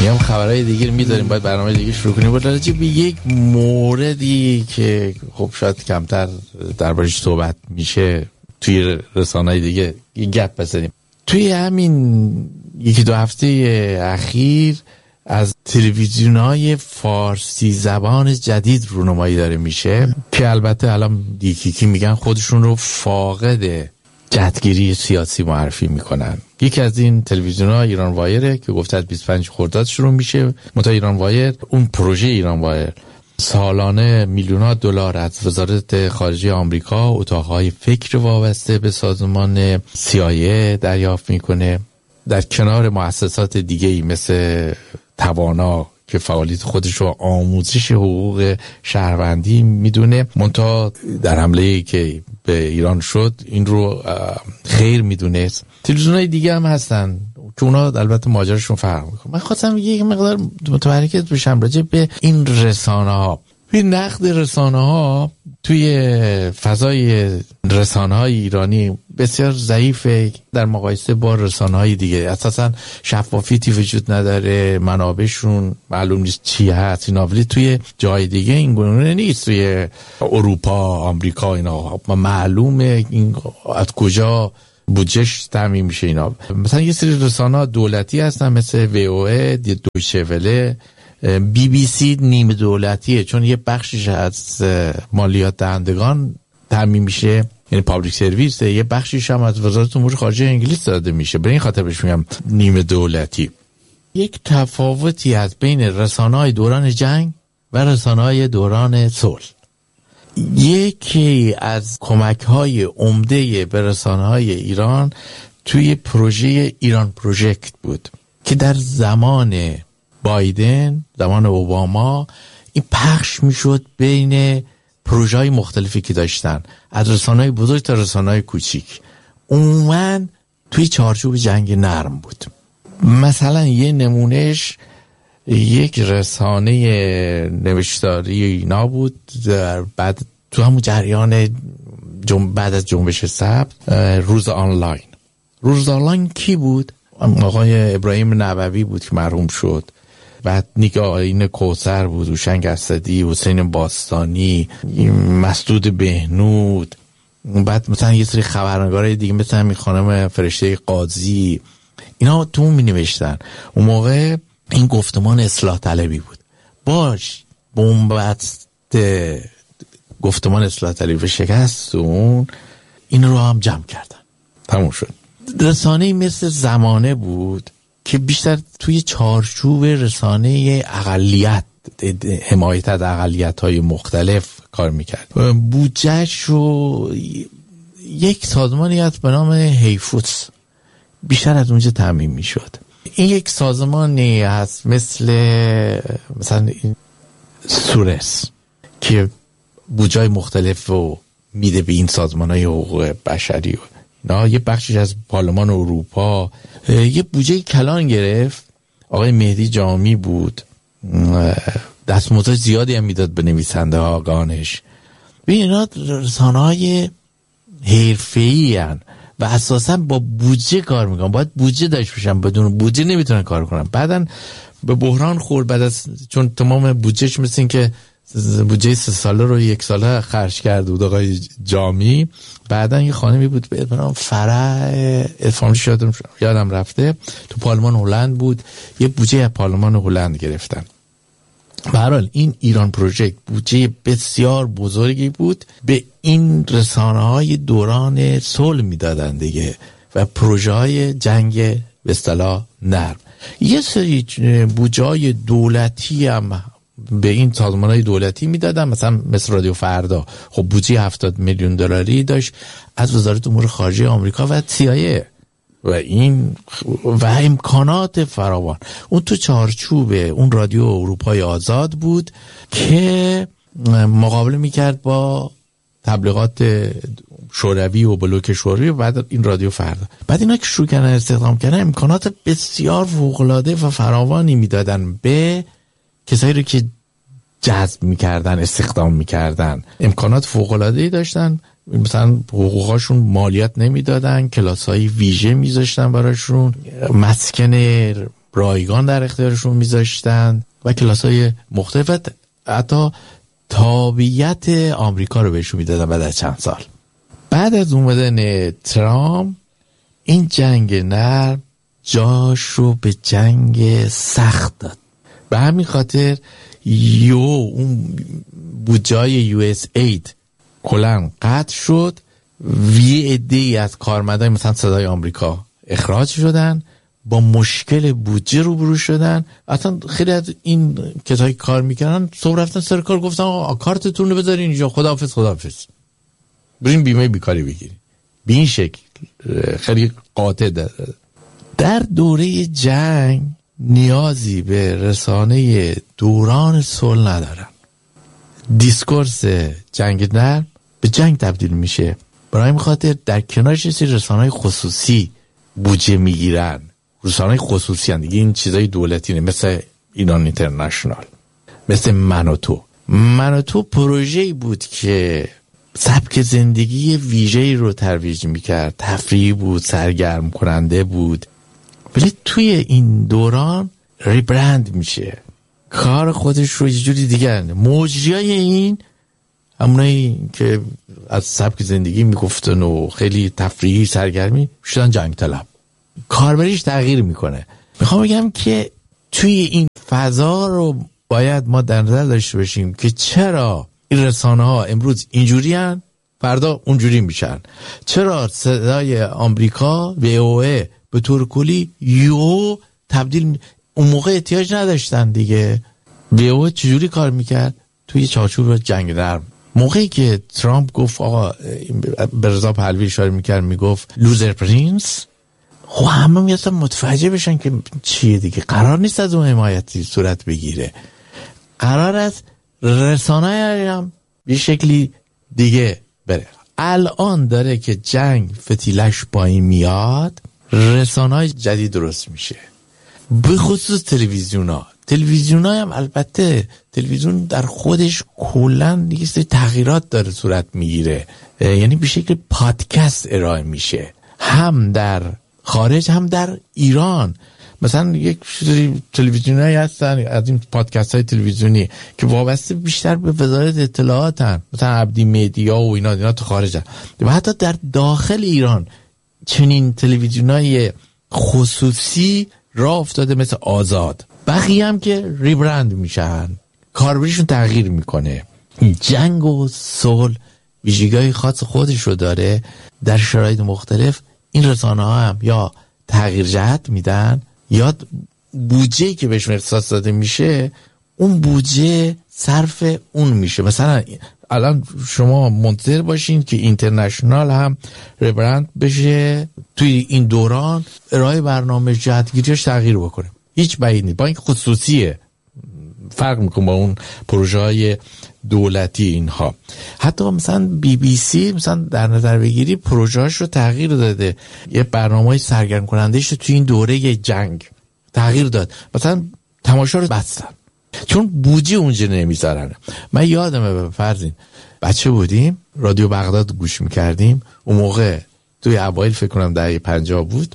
میام خبرهای دیگه رو میذاریم، باید برنامه دیگه شروع کنیم. ولی راجع به یک موردی که خب شاید کمتر دربارش صحبت میشه توی رسانه‌های دیگه یه گپ بزنیم. توی همین یکی دو هفته اخیر از تلویزیون‌های فارسی زبان جدید رونمایی داره میشه که البته الان دیکی میگن خودشون رو فاقد جهتگیری سیاسی معرفی میکنن. یکی از این تلویزیون‌ها ایران وایره که گفته از 25 خرداد شروع میشه. منتها ایران وایر، اون پروژه ایران وایر سالانه میلیون‌ها دلار از وزارت خارجه آمریکا، اتاق‌های فکر وابسته به سازمان CIA دریافت میکنه، در کنار مؤسسات دیگه‌ای مثل توانا که فعالیت خودش رو آموزش حقوق شهروندی میدونه. منتها در حمله‌ای که به ایران شد این رو خیر میدونست. تلویزیون‌های دیگه هم هستن که اونا البته ماجراشون فرق میکنه. من خواستم یک مقدار متمرکز بشم راجع به این رسانه‌ها. این نقد رسانه‌ها توی فضای رسانه‌های ایرانی بسیار ضعیفه در مقایسه با رسانه‌های دیگه. اساساً شفافیتی وجود نداره، منابعشون معلوم نیست چی هست اینا، ولی توی جای دیگه این گونه نیست. توی اروپا، آمریکا اینا معلومه این از کجا بودجهش تامین میشه اینا. مثلا یه سری رسانه‌ها دولتی هستن مثل VOA، دویچه وله، BBC نیمه دولتیه چون یه بخشش از مالیات دهندگان تامین میشه، یعنی پابلیک سرویس، یه بخشش هم از وزارت امور خارجه انگلیس داده میشه. به این خاطر بهش میگم نیمه دولتی. یک تفاوتی از بین رسانه‌های دوران جنگ و رسانه‌های دوران صلح. یکی از کمک‌های عمده به رسانه‌های ایران توی پروژه ایران پروژکت بود که در زمان بایدن، زمان اوباما، این پخش میشد بین پروژه‌های مختلفی که داشتن، از رسانه‌های بزرگ تا رسانه‌های کوچیک. عموماً توی چارچوب جنگ نرم بود. مثلا یه نمونهش یک رسانه نوشتاری اینا بود بعد تو همون جریان بعد از جنبش سبز، روز آنلاین. روز آنلاین کی بود؟ آقای ابراهیم نووی بود که مرحوم شد. بعد نگاهین کوثر بود، هوشنگ اسدی، حسین باستانی، مسدود بهنود. بعد مثلا یه سری خبرنگارای دیگه مثل همین خانم فرشته قاضی، اینا تو می نوشتن. اون موقع این گفتمان اصلاح طلبی بود. باش بنبست گفتمان اصلاح طلبی شکست اون، این رو هم جمع کردن، تموم شد. رسانه‌ای مثل زمانه بود که بیشتر توی چارچوب رسانه اقلیت، حمایت از اقلیت‌های مختلف کار میکرد. بودجه‌ش رو یک سازمانی هست به نام هیفوتس بیشتر از اونجا تامین میشد. این یک سازمانی هست مثلا سورس که بودجه‌های مختلف رو میده به این سازمان‌های حقوق بشری. نه یه بخشش از پارلمان اروپا یه بودجه کلان گرفت. آقای مهدی جامی بود، دستمزد زیادی هم میداد به نویسنده ها آگانش. ببین اینا رسانه‌های حرفه‌ای هستند و اساسا با بودجه کار میکنن. باید بودجه داشته باشن، بدون بودجه نمیتونن کار کنن. بعدن به بحران خورد بعد از چون تمام بودجهش مثل این که بودجه 3 ساله رو 1 ساله خرج کرد بود آقای جامی. بعدن یه خانمی بود به نام فرح افامش یادم رفته، تو پارلمان هلند بود، یه بودجه از پارلمان هلند گرفتن. به هر حال این ایران پروژکت بودجه بسیار بزرگی بود، به این رسانه‌های دوران صلح میدادن دیگه و پروژه‌های جنگ به اصطلاح نرم. یه سری بودجه‌های دولتی هم به این سازمان‌های دولتی میدادن، مثل رادیو فردا. خب بودجه 70 میلیون دلاری داشت از وزارت امور خارجه آمریکا و CIA و امکانات فراوان. اون تو چارچوب اون رادیو اروپای آزاد بود که مقابله میکرد با تبلیغات شوروی و بلوک شوروی و بعد این رادیو فردا. بعد اینا که شروع کردن استخدام کردن، امکانات بسیار فوق‌العاده و فراوانی میدادن به کسایی رو که جذب میکردن، استخدام میکردن. امکانات فوق‌العاده‌ای داشتن، مثلا حقوقاشون مالیات نمیدادن، کلاس‌های ویژه میذاشتن براشون، مسکن رایگان در اختیارشون میذاشتن و کلاس‌های مختلف، حتی تابعیت آمریکا رو بهشون میدادن. بعد از چند سال بعد از اومدن ترامپ، این جنگ نرم جاش رو به جنگ سخت داد. به همین خاطر اون بودجه USAID کلاً قطع شد. یه عده‌ای از کارمندای مثلا صدای آمریکا اخراج شدن، با مشکل بودجه روبرو شدن. اصلا خیلی از این کسایی کار میکنن صبح رفتن سر کار، گفتن آقا کارتتون رو بذارین اینجا، خداحافظ برین بیمه بیکاری بگیرین. به این شکل خیلی قاطع داره. در دوره جنگ نیازی به رسانه دوران صلح ندارن. دیسکورس جنگ نرم به جنگ تبدیل میشه. برای این خاطر در کنارش یه سری رسانه‌های خصوصی بودجه میگیرن. رسانه‌های خصوصی هستند دیگه، این چیزای دولتی نه، مثل ایران اینترنشنال، مثل منوتو پروژه‌ای بود که سبک زندگی ویژه‌ای رو ترویج میکرد، تفریحی بود، سرگرم کننده بود. ولی توی این دوران ریبرند میشه، کار خودش رو یه جوری دیگه. مجریای این همونایی که از سبک زندگی میگفتن و خیلی تفریحی سرگرمی شدن جنگ طلب. کاربریش تغییر میکنه. میخوام بگم که توی این فضا رو باید ما در نظر داشته باشیم که چرا این رسانه ها امروز اینجوری هن، فردا اونجوری میشن. چرا صدای آمریکا VOA به طور کلی یو تبدیل اون موقع احتیاج نداشتن دیگه. VOA چجوری کار میکرد؟ توی چارچوب جنگ نرم. موقعی که ترامپ گفت آقا به رضا پهلوی اشاره میکرد، میگفت لوزر پرینس، خب همه میاستن متوجه بشن که چیه دیگه. قرار نیست از اون حمایتی صورت بگیره، قرار است رسانه هم به شکلی دیگه بره. الان داره که جنگ فتیلش پایین میاد، رسانه‌های جدید درست میشه، به خصوص تلویزیون‌ها هم. البته تلویزیون در خودش کلاً یه سری تغییرات داره صورت میگیره، یعنی به شکل پادکست ارائه میشه، هم در خارج هم در ایران. مثلا یک سری تلویزیونایی هستن از این پادکست های تلویزیونی که وابسته بیشتر به وزارت اطلاعاتن، مثلا عبدی مدیا و اینا تو خارجن. و حتی در داخل ایران چنین تلویزیونای خصوصی راه افتاده، مثل آزاد. بقیه هم که ریبرند میشن، کاربریشون تغییر میکنه. جنگ و صلح ویژگی‌های خاص خودش رو داره. در شرایط مختلف این رسانه ها هم یا تغییر جهت میدن، یا بودجه‌ای که بهشون اختصاص داده میشه اون بودجه صرف اون میشه. مثلا الان شما منتظر باشین که اینترنشنال هم ریبرند بشه، توی این دوران ارائه برنامه جهتگیریش تغییر بکنه. هیچ بعید نیست، با این خصوصیه، فرق میکنه با اون پروژه های دولتی اینها. حتی مثلا BBC مثلا در نظر بگیری پروژه‌اش رو تغییر داده، یه برنامه‌ای سرگرم کنندهش رو توی این دوره جنگ تغییر داد. مثلا تماشا رو بستن چون بودجه اونجا نمیذارن. من یادمه به فرضین بچه بودیم رادیو بغداد گوش میکردیم، اون موقع توی اوایل فکر کنم دهه 50 بود،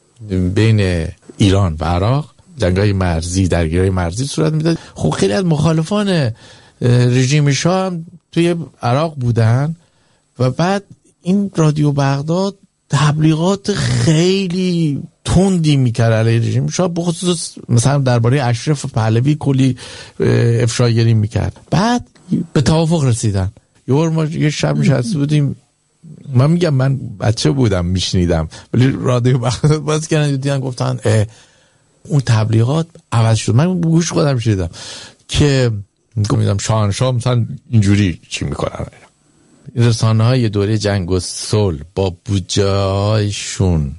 بین ایران و عراق جنگای مرزی، درگیری مرزی صورت میداد. خب خیلی از مخالفان رژیم شاه هم توی عراق بودن و بعد این رادیو بغداد تبلیغات خیلی تندی میکرد علیه رژیم شاه، بخصوص مثلا درباره اشرف پهلوی کلی افشاگری میکرد. بعد به توافق رسیدن. یه شب نشسته بودیم، من میگم من بچه بودم میشنیدم، ولی رادیو بغداد باز کردن دیدن گفتن اون تبلیغات عوض شد. من گوش خودم شنیدم که میگم شاهنشاه مثلا اینجوری چی میکنن. رسانه های دوره جنگ و صلح با بودجه هایشون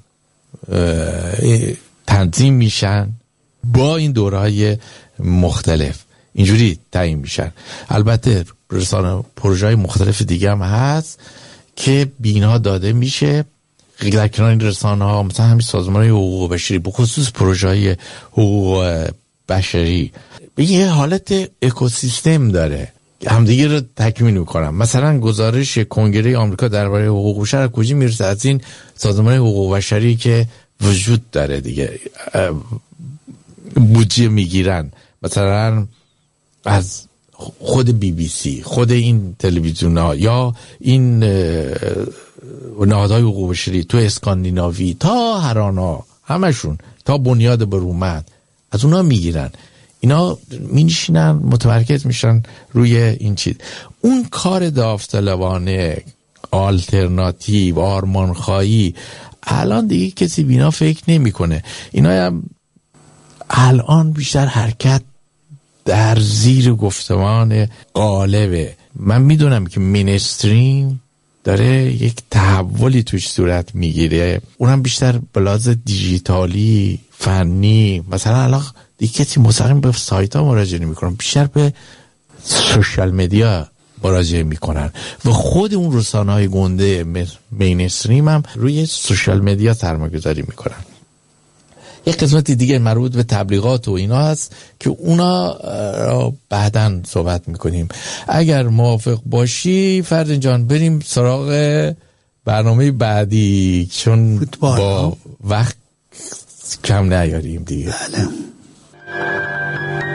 تنظیم میشن، با این دوره های مختلف اینجوری تعیین میشن. البته رسانه پروژه های مختلف دیگه هم هست که بینا داده میشه در کنار این رسانه ها. مثلا همین سازمان حقوق بشری به خصوص پروژه های حقوق بشری یه حالت اکوسیستم داره، همدیگه رو تکمیل میکنن. مثلا گزارش کنگره آمریکا درباره حقوق بشر کجا میرسه؟ از این سازمان حقوق بشری که وجود داره دیگه. بودجه میگیرن، مثلا از خود بی بی سی، خود این تلویزیون ها یا این نهادهای حقوق بشری تو اسکاندیناوی تا هرانا، همشون تا بنیاد برومند، از اونا میگیرن. اینا مینشینن متمرکز میشن روی این چیز. اون کار داوطلبانه، آلترناتیو، آرمانخواهی، الان دیگه کسی بینا فکر نمیکنه. اینا هم الان بیشتر حرکت در زیر گفتمان قالبه. من میدونم که مینستریم داره یک تحولی توش صورت میگیره، اونم بیشتر بلاز دیجیتالی، فنی. مثلا الان دیگه کسی مستقیم به سایت ها مراجعه نمیکنن، بیشتر به سوشال مدیا مراجعه میکنن و خود اون رسانه های گنده مینستریم هم روی سوشال مدیا سرمایه‌گذاری میکنن. یک قسمت دیگه مربوط به تبلیغات و اینا هست که اونا را بعداً صحبت میکنیم. اگر موافق باشی فردین جان بریم سراغ برنامه بعدی، چون فوتبال با وقت کم نیاریم دیگه. بله.